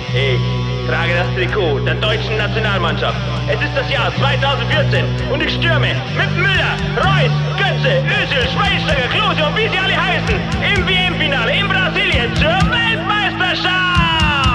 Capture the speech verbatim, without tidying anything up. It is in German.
Ich trage das Trikot der deutschen Nationalmannschaft. Es ist das Jahr zweitausendvierzehn und ich stürme mit Müller, Reus, Götze, Özil, Schweinsteiger, Klose und wie sie alle heißen im